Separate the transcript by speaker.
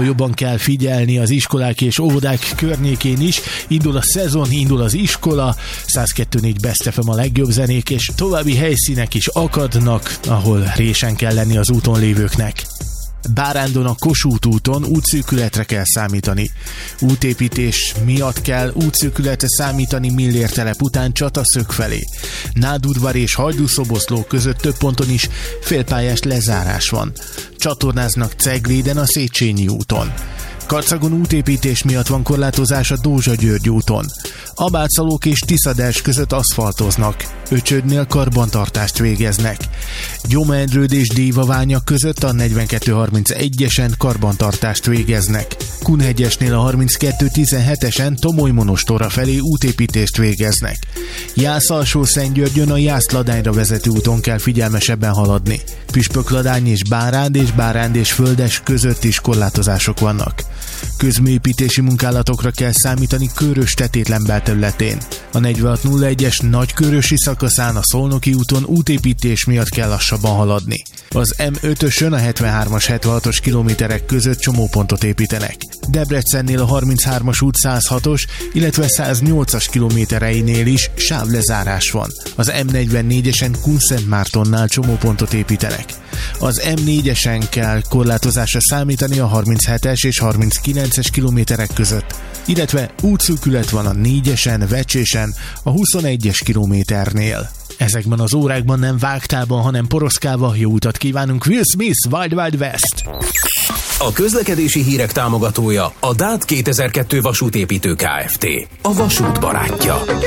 Speaker 1: jobban kell figyelni az iskolák és óvodák környékén is. Indul a szezon, indul az iskola, 102.4 Best FM a legjobb zenék, és további helyszínek is akadnak, ahol résen kell lenni az úton lévőknek. Bárándon a Kossuth úton útszűkületre kell számítani. Útépítés miatt kell útszűkületre számítani Millér telep után Csataszög felé. Nádudvar és Hajdúszoboszló között több ponton is félpályás lezárás van. Csatornáznak Cegléden a Széchenyi úton. Karcagon útépítés miatt van korlátozás a Dózsa-György úton. Abátszalók és Tiszaders között aszfaltoznak. Öcsödnél karbantartást végeznek. Gyomendrőd és Dévaványa között a 42-31-esen karbantartást végeznek. Kunhegyesnél a 32-17-esen Tomoly-Monostorra felé útépítést végeznek. Jász-Alsó-Szentgyörgyön a Jász-Ladányra vezető úton kell figyelmesebben haladni. Püspökladány és Báránd és Földes között is korlátozások vannak. Közműépítési munkálatokra kell számítani Körös Tetétlen belterületén. A 4601-es Nagykörösi szakaszán a Szolnoki úton útépítés miatt kell lassabban haladni. Az M5-ösön a 73-as 76-os kilométerek között csomópontot építenek. Debrecennél a 33-as út 106-os, illetve 108-as kilométereinél is sávlezárás van. Az M44-esen Kunszentmártonnál csomópontot építenek. Az M4-esen kell korlátozásra számítani a 37-es és 39-es kilométerek között, illetve útszűkület van a 4-esen, Vecsésen, a 21-es kilométernél. Ezekben az órákban nem vágtában, hanem poroszkálva jó utat kívánunk. Will Smith, Wild Wild West!
Speaker 2: A közlekedési hírek támogatója a DÁT 2002 vasútépítő Kft. A vasút barátja.